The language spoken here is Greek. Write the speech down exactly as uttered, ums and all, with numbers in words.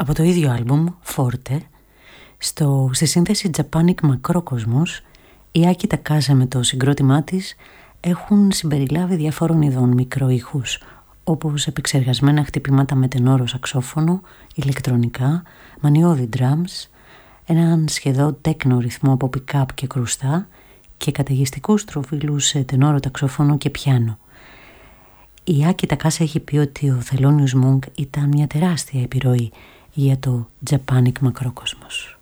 Από το ίδιο άλμπουμ, Forte, στο, στη σύνθεση Japannic Macrocosmos, η Άκη Τακάσα με το συγκρότημά της έχουν συμπεριλάβει διαφόρων ειδών μικροήχους, όπως επεξεργασμένα χτυπήματα με τενόρο σαξόφωνο, ηλεκτρονικά, μανιώδη drums, έναν σχεδόν τέκνο ρυθμό από pick-up και κρουστά και καταιγιστικούς τροφίλους σε τενόρο ταξόφωνο και πιάνο. Η Άκη Τακάσα έχει πει ότι ο Thelonious Monk ήταν μια τεράστια επιρροή για το Japannic Macrocosmos.